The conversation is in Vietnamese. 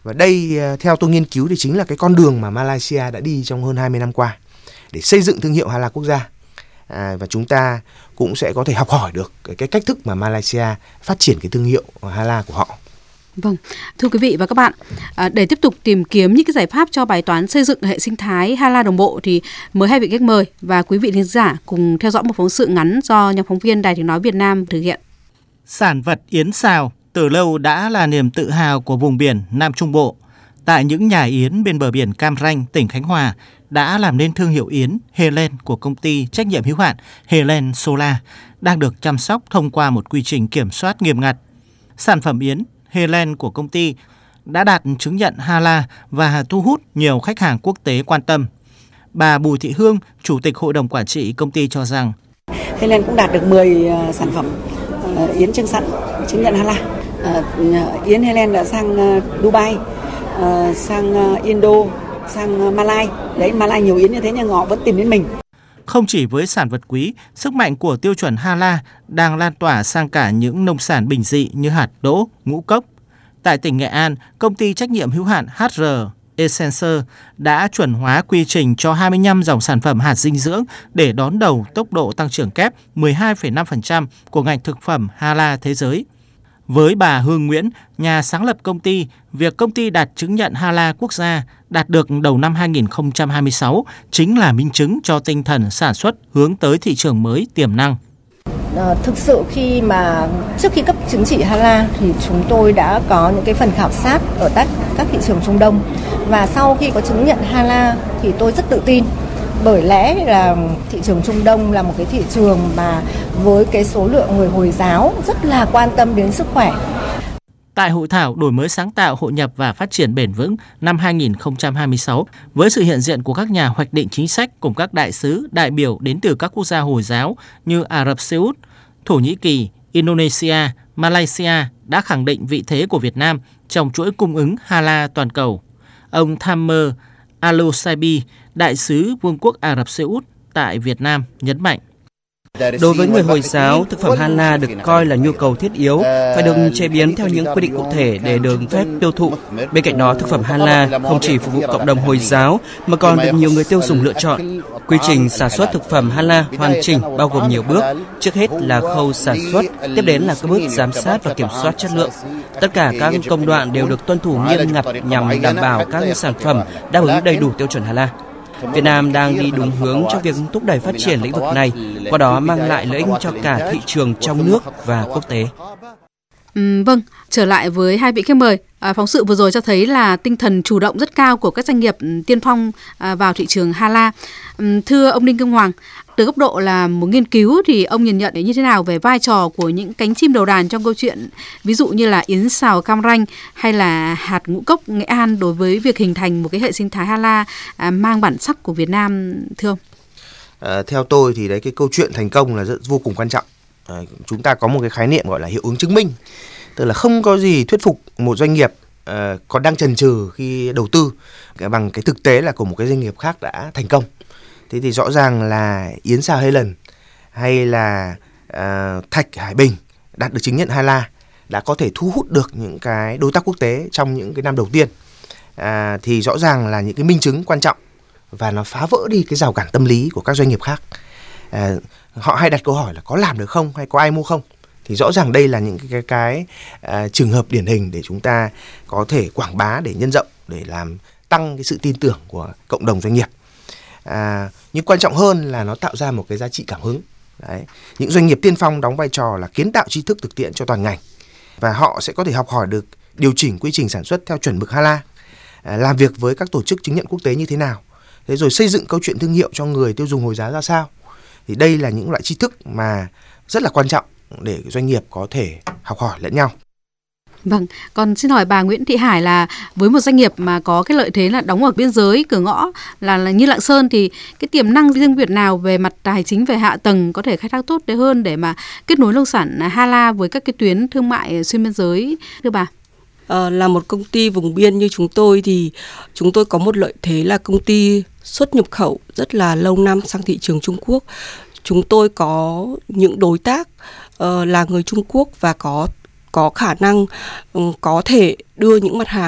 Và đây theo tôi nghiên cứu thì chính là cái con đường mà Malaysia đã đi trong hơn 20 năm qua để xây dựng thương hiệu Hala quốc gia. Và chúng ta cũng sẽ có thể học hỏi được cái cách thức mà Malaysia phát triển cái thương hiệu Hala của họ. Vâng, thưa quý vị và các bạn, để tiếp tục tìm kiếm những cái giải pháp cho bài toán xây dựng hệ sinh thái Hala đồng bộ thì mời hai vị khách mời và quý vị thính giả cùng theo dõi một phóng sự ngắn do nhóm phóng viên Đài Tiếng nói Việt Nam thực hiện. Sản vật yến xào từ lâu đã là niềm tự hào của vùng biển Nam Trung Bộ. Tại những nhà yến bên bờ biển Cam Ranh, tỉnh Khánh Hòa đã làm nên thương hiệu yến Helen của công ty trách nhiệm hữu hạn Helen Solar đang được chăm sóc thông qua một quy trình kiểm soát nghiêm ngặt. Sản phẩm yến Helen của công ty đã đạt chứng nhận Hala và thu hút nhiều khách hàng quốc tế quan tâm. Bà Bùi Thị Hương, Chủ tịch Hội đồng Quản trị công ty cho rằng Helen cũng đạt được 10 sản phẩm yến trưng sẵn chứng nhận Hala. Yến Helen đã sang Dubai, sang Indo, sang Malai. Đấy, Malai nhiều yến như thế nhưng họ vẫn tìm đến mình. Không chỉ với sản vật quý, sức mạnh của tiêu chuẩn Hala đang lan tỏa sang cả những nông sản bình dị như hạt đỗ, ngũ cốc. Tại tỉnh Nghệ An, công ty trách nhiệm hữu hạn HR Essence đã chuẩn hóa quy trình cho 25 dòng sản phẩm hạt dinh dưỡng để đón đầu tốc độ tăng trưởng kép 12,5% của ngành thực phẩm Hala thế giới. Với bà Hương Nguyễn, nhà sáng lập công ty, việc công ty đạt chứng nhận Hala quốc gia đạt được đầu năm 2026 chính là minh chứng cho tinh thần sản xuất hướng tới thị trường mới tiềm năng. Thực sự trước khi cấp chứng chỉ Hala thì chúng tôi đã có những cái phần khảo sát ở các thị trường Trung Đông, và sau khi có chứng nhận Hala thì tôi rất tự tin, bởi lẽ là thị trường Trung Đông là một cái thị trường mà với cái số lượng người Hồi giáo rất là quan tâm đến sức khỏe. Tại Hội thảo Đổi mới sáng tạo, hội nhập và phát triển bền vững năm 2026, với sự hiện diện của các nhà hoạch định chính sách cùng các đại sứ, đại biểu đến từ các quốc gia Hồi giáo như Ả Rập Xê Út, Thổ Nhĩ Kỳ, Indonesia, Malaysia đã khẳng định vị thế của Việt Nam trong chuỗi cung ứng Hala toàn cầu. Ông Thammer Al-Saibi, đại sứ Vương quốc Ả Rập Xê Út tại Việt Nam nhấn mạnh. Đối với người Hồi giáo, thực phẩm Hala được coi là nhu cầu thiết yếu, phải được chế biến theo những quy định cụ thể để được phép tiêu thụ. Bên cạnh đó, thực phẩm Hala không chỉ phục vụ cộng đồng Hồi giáo mà còn được nhiều người tiêu dùng lựa chọn. Quy trình sản xuất thực phẩm Hala hoàn chỉnh bao gồm nhiều bước. Trước hết là khâu sản xuất, tiếp đến là các bước giám sát và kiểm soát chất lượng. Tất cả các công đoạn đều được tuân thủ nghiêm ngặt nhằm đảm bảo các sản phẩm đáp ứng đầy đủ tiêu chuẩn Hala. Việt Nam đang đi đúng hướng trong việc thúc đẩy phát triển lĩnh vực này, qua đó mang lại lợi ích cho cả thị trường trong nước và quốc tế. Vâng, trở lại với hai vị khách mời. Phóng sự vừa rồi cho thấy là tinh thần chủ động rất cao của các doanh nghiệp tiên phong vào thị trường Hala. Thưa ông Đinh Công Hoàng, từ góc độ là một nghiên cứu thì ông nhìn nhận như thế nào về vai trò của những cánh chim đầu đàn trong câu chuyện ví dụ như là yến xào Cam Ranh hay là hạt ngũ cốc Nghệ An đối với việc hình thành một cái hệ sinh thái Hala mang bản sắc của Việt Nam, thưa ông? Theo tôi thì đấy, cái câu chuyện thành công là vô cùng quan trọng. Chúng ta có một cái khái niệm gọi là hiệu ứng chứng minh, tức là không có gì thuyết phục một doanh nghiệp còn đang chần chừ khi đầu tư bằng cái thực tế là của một cái doanh nghiệp khác đã thành công. Thế thì rõ ràng là yến xào Helen hay là thạch Hải Bình đạt được chứng nhận Hala đã có thể thu hút được những cái đối tác quốc tế trong những cái năm đầu tiên. Thì rõ ràng là những cái minh chứng quan trọng và nó phá vỡ đi cái rào cản tâm lý của các doanh nghiệp khác. Họ hay đặt câu hỏi là có làm được không hay có ai mua không. Thì rõ ràng đây là những cái trường hợp điển hình để chúng ta có thể quảng bá, để nhân rộng, để làm tăng cái sự tin tưởng của cộng đồng doanh nghiệp. Nhưng quan trọng hơn là nó tạo ra một cái giá trị cảm hứng. Đấy. Những doanh nghiệp tiên phong đóng vai trò là kiến tạo tri thức thực tiễn cho toàn ngành, và họ sẽ có thể học hỏi được điều chỉnh quy trình sản xuất theo chuẩn mực Hala, làm việc với các tổ chức chứng nhận quốc tế như thế nào, thế rồi xây dựng câu chuyện thương hiệu cho người tiêu dùng Hồi giáo ra sao. Thì đây là những loại tri thức mà rất là quan trọng để doanh nghiệp có thể học hỏi lẫn nhau. Vâng, còn xin hỏi bà Nguyễn Thị Hải là với một doanh nghiệp mà có cái lợi thế là đóng ở biên giới cửa ngõ là như Lạng Sơn thì cái tiềm năng riêng Việt nào về mặt tài chính, về hạ tầng có thể khai thác tốt hơn để mà kết nối nông sản Hala với các cái tuyến thương mại xuyên biên giới, thưa bà? Là một công ty vùng biên như chúng tôi thì chúng tôi có một lợi thế là công ty xuất nhập khẩu rất là lâu năm sang thị trường Trung Quốc. Chúng tôi có những đối tác là người Trung Quốc và có khả năng có thể đưa những mặt hàng